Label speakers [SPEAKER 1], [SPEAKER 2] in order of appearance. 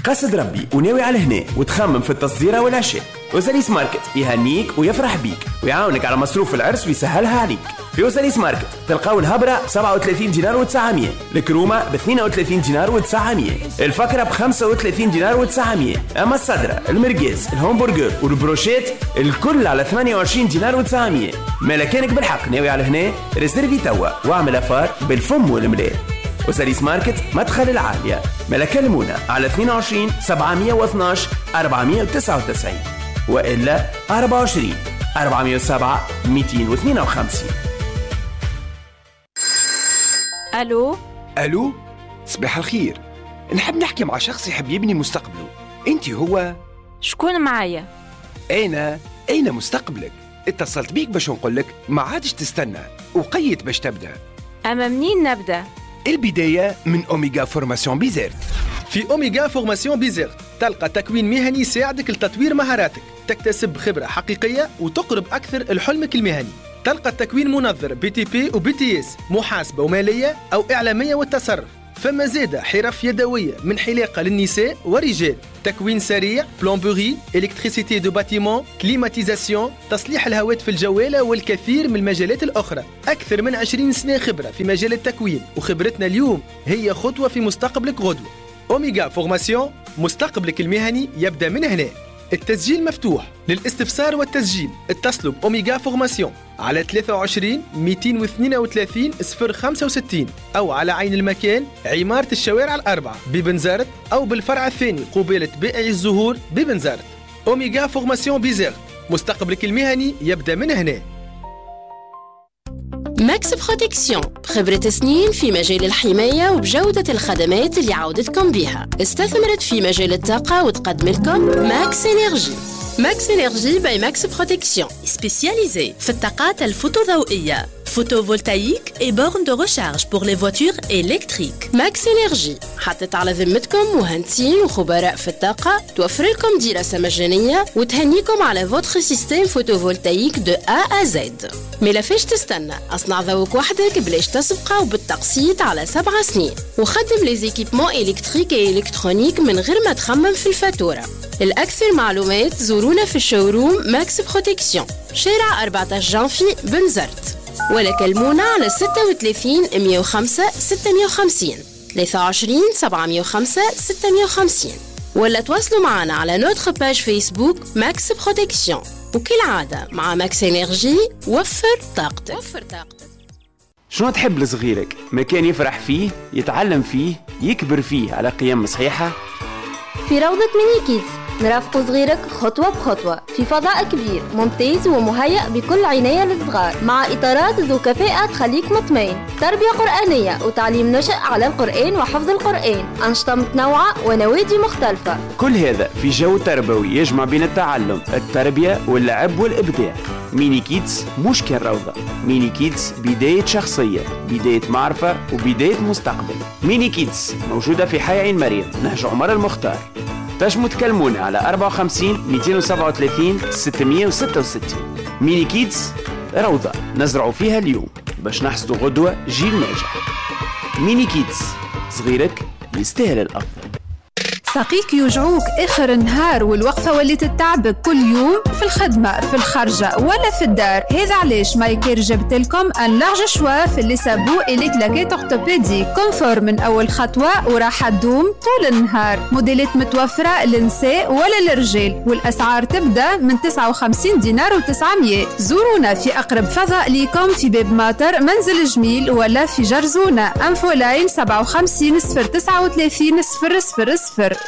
[SPEAKER 1] قصد ربي وناوي على هنا وتخمم في التصديرة والعشاء، وساليس ماركت يهنيك ويفرح بيك ويعاونك على مصروف العرس ويسهلها عليك. في وساليس ماركت تلقاو الهبرة ب 37 دينار و900، الكرومة ب 32 دينار و900، الفكرة ب 35 دينار و900، أما الصدرة المرقاز الهمبرجر والبروشيت الكل على 28 دينار و900. ملكانك بالحق ناوي على هنا ريزيرفي توا واعمل أفار بالفم والملاه. وساليس ماركت مدخل العالية، ملكة المونة على 22 712 499 وإلا 24 407 252.
[SPEAKER 2] ألو صباح الخير، نحب نحكي مع شخص يحب يبني مستقبله. أنت هو؟
[SPEAKER 3] شكون معايا؟
[SPEAKER 2] أين مستقبلك؟ اتصلت بيك باش نقولك ما عادش تستنى وقيت باش تبدأ.
[SPEAKER 3] أما منين نبدأ؟
[SPEAKER 2] البداية من أوميغا فورماسيون بيزيرت.
[SPEAKER 4] في أوميغا فورماسيون بيزيرت تلقى تكوين مهني يساعدك لتطوير مهاراتك، تكتسب خبرة حقيقية وتقرب أكثر لحلمك المهني. تلقى التكوين منظر BTP و BTS، محاسبة ومالية أو إعلامية والتصرف. فما زادة حرف يدوية من حلاقة للنساء ورجال، تكوين سريع، بلومبوري، إلكتريسيتي دو باتيمون، كليماتيزاسيون، تصليح الهواتف الجوالة والكثير من المجالات الأخرى. أكثر من 20 سنة خبرة في مجال التكوين، وخبرتنا اليوم هي خطوة في مستقبلك غدوة. أوميغا فورماسيون، مستقبلك المهني يبدأ من هنا. التسجيل مفتوح. للاستفسار والتسجيل اتصلوا بأوميغا فورماسيون على 23 232 065 أو على عين المكان عمارة الشوارع الأربعة ببنزرت، أو بالفرع الثاني قبيلة بائع الزهور ببنزرت. أوميغا فورماسيون بيزيرت، مستقبلك المهني يبدأ من هنا.
[SPEAKER 5] ماكس بروتكسيون، خبرة سنين في مجال الحماية وبجودة الخدمات اللي عودتكم بها. استثمرت في مجال الطاقة وتقدم لكم ماكس إنرجي. ماكس إنرجي باي ماكس بروتكسيون، سبيسياليزي في الطاقات الفوتوضوئية، photovoltaïque et bornes de recharge pour les voitures électriques. ماكس إنرجي حطت على ذمتكم مهندسين وخبراء في الطاقة، توفر لكم دراسة مجانية وتهنيكم على فوتر سيستم فوتوفولتايك دو A à Z. ملافاش تستنى، أصنع ذوق وحدك بلاش تسبقه وبالتقسيط على 7 سنين، وخدم لي زيكيبمون إلكتريك وإلكترونيك من غير ما تخمم في الفاتورة. الأكثر معلومات زورونا في الشوروم ماكس بروتكسيون، شارع 14 جانفي بنزرت، ولا كلمونا على 36 105 650 23 705 650، ولا تواصلوا معنا على نوتر باج فيسبوك ماكس بروتكسيون. وكالعادة مع ماكس إنرجي وفر طاقتك.
[SPEAKER 1] شنو تحب لصغيرك؟ مكان يفرح فيه، يتعلم فيه، يكبر فيه على قيم صحيحة؟
[SPEAKER 6] في روضة ميني كيدز نرافق صغيرك خطوة بخطوة في فضاء كبير ممتاز ومهيأ بكل عناية للصغار، مع إطارات ذو كفاءة تخليك مطمئن، تربية قرآنية وتعليم نشأ على القرآن وحفظ القرآن، أنشطة متنوعة ونوادي مختلفة.
[SPEAKER 1] كل هذا في جو تربوي يجمع بين التعلم، التربية واللعب والإبداع. ميني كيدز مش كالروضة، ميني كيدز بداية شخصية، بداية معرفة وبداية مستقبل. ميني كيدز موجودة في حي عين مريم، نهج عمر المختار. تجموا تكلمونا على 54 237 666. ميني كيدز روضة نزرعوا فيها اليوم باش نحصدوا غدوة جيل ناجح. ميني كيدز، صغيرك يستاهل الأفضل.
[SPEAKER 7] ساقيك يوجعوك آخر النهار والوقفة واللي تتعبك كل يوم في الخدمة في الخارجة ولا في الدار. هذا علاش مايكير جبت لكم ان لارج شوا في اللي سابو إلي كلاكيت أورتوبيدي كونفور من أول خطوة وراحة تدوم طول النهار. موديلات متوفرة للنساء ولا للرجال، والأسعار تبدأ من 59 دينار و900. زورونا في أقرب فضاء ليكم في باب ماطر منزل جميل ولا في جرزونة. انفو لاين 57 039 000.